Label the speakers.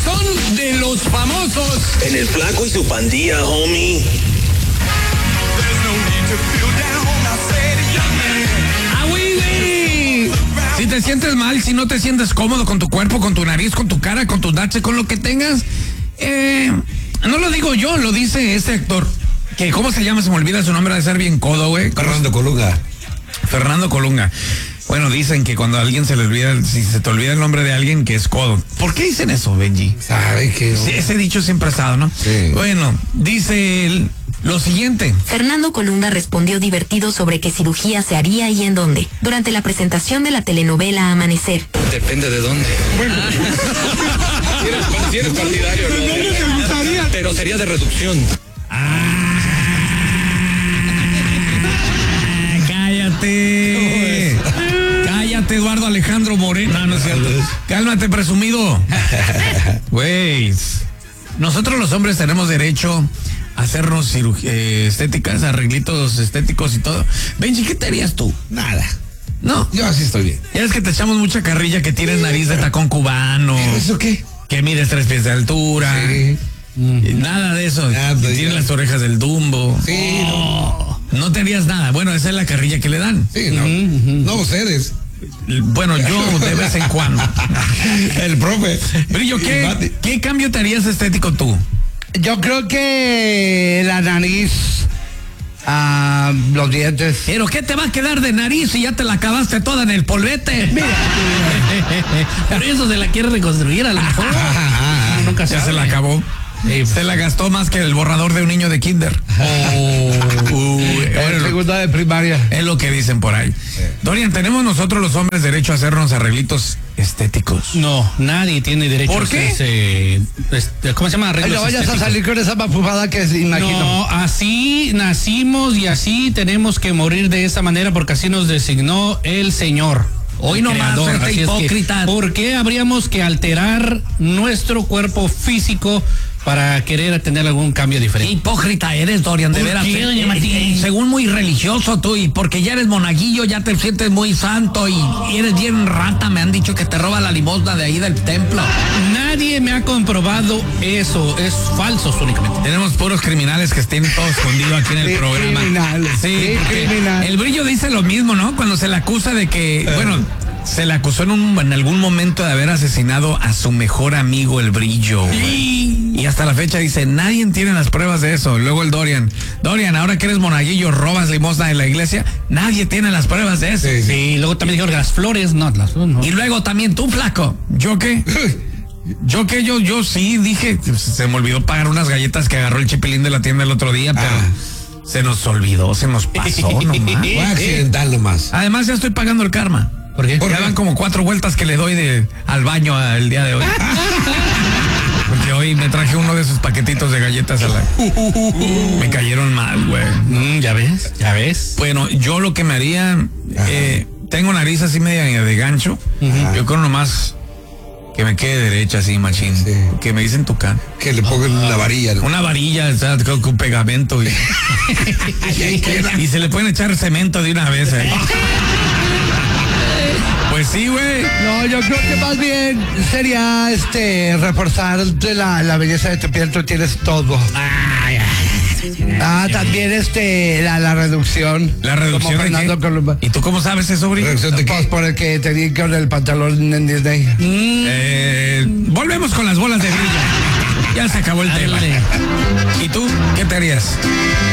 Speaker 1: son de los famosos.
Speaker 2: En el Flaco y su pandilla, homie.
Speaker 1: ¡Ah, güey! Si te sientes mal, si no te sientes cómodo con tu cuerpo, con tu nariz, con tu cara, con tus nachos, con lo que tengas, no lo digo yo, lo dice este actor. Que, ¿cómo se llama? Se me olvida su nombre, de ser bien codo, güey.
Speaker 3: Fernando Colunga.
Speaker 1: Fernando Colunga. Bueno, dicen que cuando a alguien se le olvida, si se te olvida el nombre de alguien, que es codo. ¿Por qué dicen eso, Benji?
Speaker 3: ¿Sabe qué?
Speaker 1: Sí, ese dicho siempre ha estado, ¿no?
Speaker 3: Sí.
Speaker 1: Bueno, dice él lo siguiente.
Speaker 4: Fernando Colunga respondió divertido sobre qué cirugía se haría y en dónde, durante la presentación de la telenovela Amanecer.
Speaker 2: Depende de dónde. Si eres partidario, ¿no? Pero sería de reducción.
Speaker 1: Cállate. Cállate, Eduardo Alejandro Moreno. No es cierto. Cálmate, presumido. Güey, nosotros los hombres tenemos derecho a hacernos estéticas, arreglitos estéticos y todo. Benji, ¿qué te harías tú?
Speaker 3: Nada.
Speaker 1: No.
Speaker 3: Yo así estoy bien.
Speaker 1: Ya es que te echamos mucha carrilla que tienes nariz de tacón cubano.
Speaker 3: ¿Eso qué?
Speaker 1: Que mides 3 pies de altura.
Speaker 3: Sí.
Speaker 1: Nada de eso.
Speaker 3: Ah, pues
Speaker 1: Tienes
Speaker 3: ya.
Speaker 1: las orejas del Dumbo.
Speaker 3: Sí,
Speaker 1: No te harías nada. Bueno, esa es la carrilla que le dan.
Speaker 3: Sí, no. No ustedes.
Speaker 1: Bueno, yo de vez en cuando.
Speaker 3: El profe.
Speaker 1: Brillo, ¿qué cambio te harías estético tú?
Speaker 5: Yo creo que la nariz, los dientes.
Speaker 1: ¿Pero qué te va a quedar de nariz si ya te la acabaste toda en el polvete? Pero eso se la quiere reconstruir a lo mejor.
Speaker 5: Nunca
Speaker 1: Ya se la acabó. Se la gastó más que el borrador de un niño de kinder.
Speaker 5: En segunda de primaria.
Speaker 1: Es lo que dicen por ahí. Dorian, ¿tenemos nosotros los hombres derecho a hacernos arreglitos estéticos?
Speaker 6: No, nadie tiene derecho
Speaker 1: ¿Por
Speaker 6: a
Speaker 1: qué?
Speaker 6: hacerse, ¿cómo se llama?
Speaker 5: Ay,
Speaker 6: Arreglos
Speaker 5: no vayas
Speaker 6: estéticos.
Speaker 5: a salir con esa mafufada que imagino.
Speaker 6: No, así nacimos y así tenemos que morir de esa manera porque así nos designó el Señor.
Speaker 1: Hoy
Speaker 6: el
Speaker 1: nomás,
Speaker 6: Creador.
Speaker 1: este
Speaker 6: Así es que,
Speaker 1: hipócrita.
Speaker 6: ¿por qué habríamos que alterar nuestro cuerpo físico para querer tener algún cambio
Speaker 1: Qué
Speaker 6: diferente?
Speaker 1: hipócrita eres, Dorian, de
Speaker 6: ¿Por
Speaker 1: veras.
Speaker 6: qué, doña Martín?
Speaker 1: Según muy religioso tú, y porque ya eres monaguillo, ya te sientes muy santo y eres bien rata, me han dicho que te roba la limosna de ahí del templo.
Speaker 6: Nadie me ha comprobado eso, es falso únicamente.
Speaker 1: Tenemos puros criminales que estén todos escondidos aquí en el
Speaker 5: Sí,
Speaker 1: programa.
Speaker 5: criminales.
Speaker 1: Sí,
Speaker 5: Sí,
Speaker 1: porque
Speaker 5: criminal.
Speaker 1: el Brillo dice lo mismo, ¿no? Cuando se le acusa de que, bueno, se le acusó en algún momento de haber asesinado a su mejor amigo, el Brillo. Y hasta la fecha dice, nadie tiene las pruebas de eso. Luego el Dorian, ahora que eres monaguillo, robas limosna de la iglesia, nadie tiene las pruebas de eso.
Speaker 3: Sí, sí.
Speaker 6: Y luego también dijeron que las flores, no.
Speaker 1: Y luego también tú, flaco, ¿yo qué? Yo sí dije, se me olvidó pagar unas galletas que agarró el chipilín de la tienda el otro día, pero se nos olvidó, se nos pasó nomás.
Speaker 3: Fue accidental nomás.
Speaker 1: Además ya estoy pagando el karma.
Speaker 6: ¿Por qué?
Speaker 1: Ya van como 4 vueltas que le doy al baño el día de hoy. Porque hoy me traje uno de esos paquetitos de galletas me cayeron mal, güey.
Speaker 6: Ya ves.
Speaker 1: Bueno, yo lo que me haría, tengo nariz así media de gancho. Yo creo nomás que me quede derecha así, machín.
Speaker 3: Sí.
Speaker 1: Que me dicen tucán.
Speaker 3: Que le pongan una varilla. ¿no?
Speaker 1: Una varilla, o sea, con pegamento. Y se le pueden echar cemento de una vez. Pues sí, güey.
Speaker 5: No, yo creo que más bien sería reforzar la belleza de tu piel, tú tienes todo. También la reducción.
Speaker 1: La reducción
Speaker 5: Como
Speaker 1: de
Speaker 5: Fernando
Speaker 1: qué?
Speaker 5: Colunga.
Speaker 1: ¿Y tú cómo sabes eso, Brillo?
Speaker 3: ¿Reducción de
Speaker 5: Pues
Speaker 3: qué?
Speaker 5: por el que te di con el pantalón en Disney.
Speaker 1: Volvemos con las bolas de brillo. Ya se acabó el tema.
Speaker 6: Ándale.
Speaker 1: ¿Y tú qué te harías?